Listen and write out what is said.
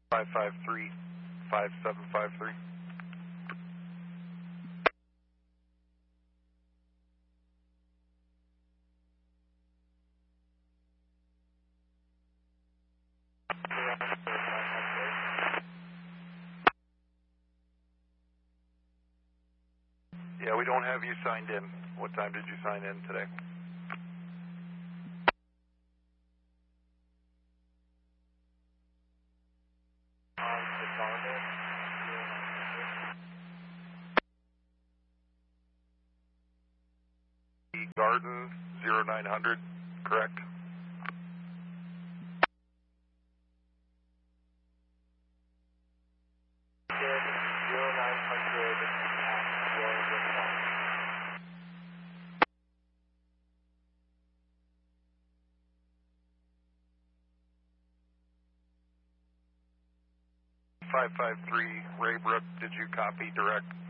553 5753. Yeah, we don't have you signed in. What time did you sign in today? The Garden 0900, correct? Five five three Raybrook, did you copy direct?